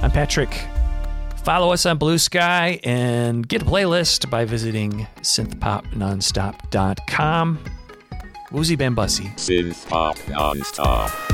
I'm Patrick. Follow us on Blue Sky and get a playlist by visiting synthpopnonstop.com. Woozy Bambussy. Synthpop Nonstop.